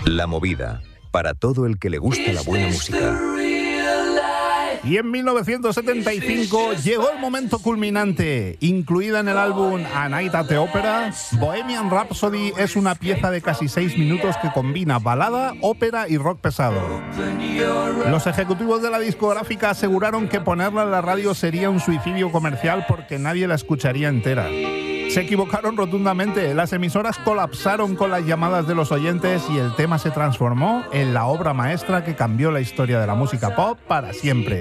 La Movida, para todo el que le gusta la buena música. Y en 1975 llegó el momento culminante. Incluida en el álbum A Night at the Opera, Bohemian Rhapsody es una pieza de casi 6 minutos que combina balada, ópera y rock pesado. Los ejecutivos de la discográfica aseguraron que ponerla en la radio sería un suicidio comercial porque nadie la escucharía entera. Se equivocaron rotundamente, las emisoras colapsaron con las llamadas de los oyentes y el tema se transformó en la obra maestra que cambió la historia de la música pop para siempre.